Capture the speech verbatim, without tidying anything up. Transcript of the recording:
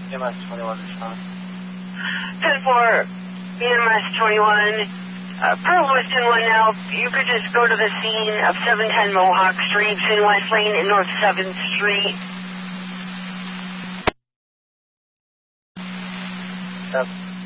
B M S twenty-one, respond. ten four, B M S twenty-one, uh, per Lewiston one now, you could just go to the scene of seven ten Mohawk Street, in West Lane and North seventh Street. Yep.